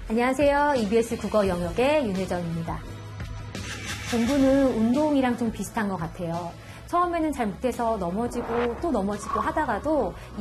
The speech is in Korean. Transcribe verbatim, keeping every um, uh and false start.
안녕하세요. 이비에스 국어 영역의 윤혜정입니다. 공부는 운동이랑 좀 비슷한 것 같아요. 처음에는 잘 못해서 넘어지고 또 넘어지고 하다가도